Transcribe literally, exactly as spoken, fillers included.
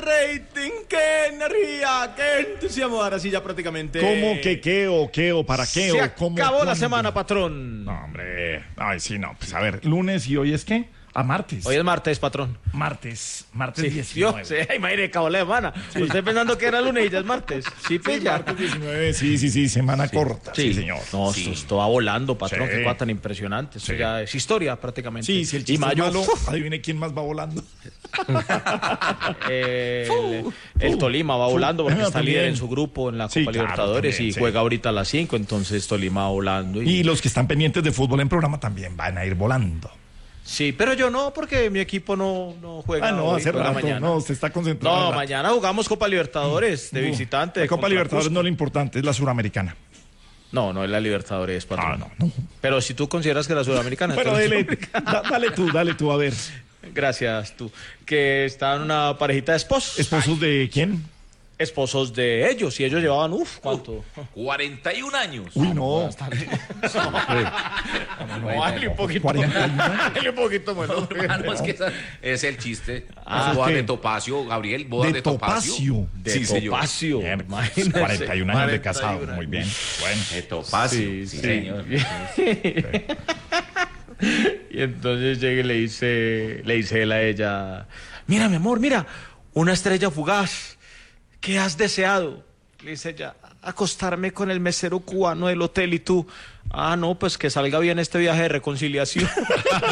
rating, qué energía, qué entusiasmo. Ahora sí ya prácticamente. ¿Cómo que qué o qué o para qué Se o cómo? acabó la cuándo? semana, patrón. No, hombre. Ay, sí, no. Pues a ver, lunes y hoy es qué? A martes. Hoy es martes, patrón. Martes. Martes Sí, diecinueve. Dios, sí, imagínate, acabó la semana. Usted pensando que era lunes y ya es martes. Sí, Sí, pilla. martes diecinueve. Sí, sí, sí, semana corta. Sí, señor. No, Sí. esto, esto va volando, patrón. Sí. Qué cosa tan impresionante. Esto Sí. ya es historia prácticamente. Sí, si el y chiste mayo, es malo, uf, adivine quién más va volando. eh, el, el Tolima va volando porque Ah, está también. líder en su grupo en la Copa Sí, claro, Libertadores también, y sí. juega ahorita a las cinco, entonces Tolima va volando. Y, Y los que están pendientes de fútbol en programa también van a ir volando. sí, pero yo no, porque mi equipo no, no juega. Ah, no, hoy, hace juega rato. mañana. No, usted está concentrado. No, en la- mañana jugamos Copa Libertadores de Uh, visitante. La Copa contra Libertadores Cusco. no es lo importante, es la suramericana. No, no es la Libertadores, patrón. Ah, no, no. Pero si tú consideras que la Sudamericana. Bueno, entonces- dale, da- dale tú, dale tú, a ver. Gracias, tú. Que están una parejita de esposos. ¿Esposos de quién? Esposos de ellos. Y ellos llevaban, uff, ¿cuánto? cuarenta y un años. Uy, no. No, dale un poquito. cuarenta y uno. Dale un poquito, bueno. Ah, no, es que esa- es el chiste. Ah, Las bodas ¿qué? de Topacio, Gabriel, bodas de, De Topacio. Topacio. De Sí, señor. Topacio. Bien, Imagínese. cuarenta y un años de casado, cuarenta y uno. muy bien. Bueno. De Topacio, Sí, sí, sí. señor. Y entonces llega y le dice, le dice él a ella, mira, mi amor, mira, una estrella fugaz. ¿Qué has deseado? Le dice ella, acostarme con el mesero cubano del hotel. Y tú, ah, no, pues que salga bien este viaje de reconciliación.